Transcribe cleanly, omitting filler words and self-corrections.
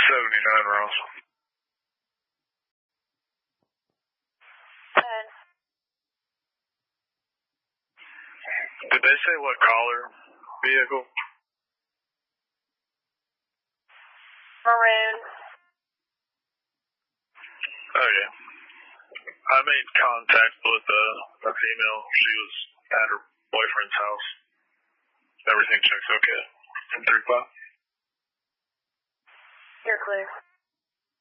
79 Ross. 10. Did they say what color vehicle? Maroon. Okay. I made contact with a female. She was at her boyfriend's house. Everything checks okay. 3-5. You're clear.